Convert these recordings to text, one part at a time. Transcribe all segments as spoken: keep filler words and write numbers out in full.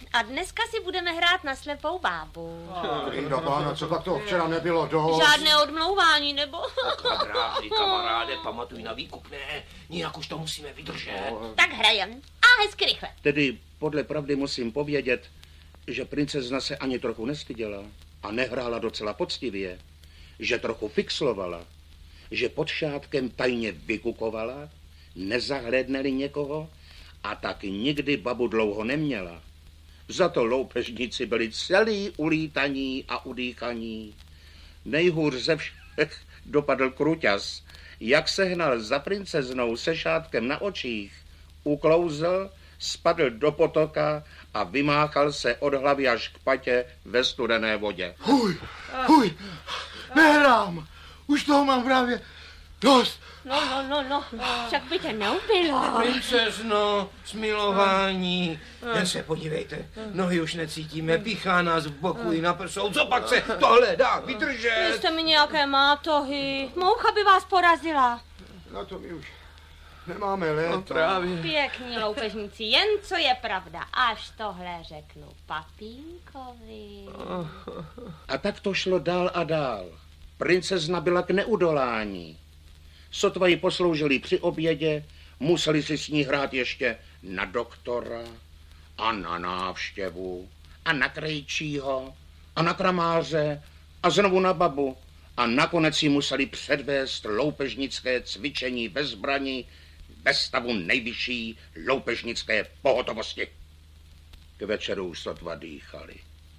A dneska si budeme hrát na slepou bábu. Linda pána, co pak to včera nebylo dost? Žádné odmlouvání, nebo? Drážný kamaráde, pamatuj na výkupné. Nijak už to musíme vydržet. Tak hrajem. A hezky rychle. Tedy podle pravdy musím povědět, že princezna se ani trochu nestyděla a nehrála docela poctivě, že trochu fixlovala, že pod šátkem tajně vykukovala, nezahlédne-li někoho, a tak nikdy babu dlouho neměla. Za to loupežníci byli celý ulítaní a udýchaní. Nejhůř ze všech dopadl Kruťas. Jak sehnal za princeznou se šátkem na očích, uklouzl, spadl do potoka a vymáchal se od hlavy až k patě ve studené vodě. Huj, huj, nehrám, už toho mám právě dost. No, no, no, no, však by tě neubilo. Princezno, smilování. Jen se podívejte, nohy už necítíme, píchá nás v boku i na prsou. Co pak se tohle dá vydržet? Jste mi nějaké mátohy. Moucha by vás porazila. Na to my už nemáme léta. No právě. Pěkní loupežníci, jen co je pravda. Až tohle řeknu papínkovi. A tak to šlo dál a dál. Princezna byla k neudolání. Sotva ji posloužili při obědě, museli si s ní hrát ještě na doktora a na návštěvu a na krejčího a na kramáře a znovu na babu a nakonec ji museli předvést loupežnické cvičení ve zbrani ve stavu nejvyšší loupežnické pohotovosti. K večeru už sotva dýchali.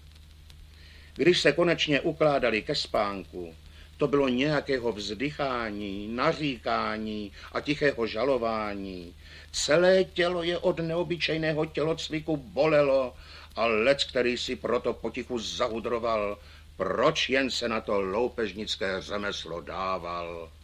Když se konečně ukládali ke spánku, to bylo nějakého vzdychání, naříkání a tichého žalování. Celé tělo je od neobyčejného tělocviku bolelo a lec, který si proto potichu zahudroval, proč jen se na to loupežnické řemeslo dával.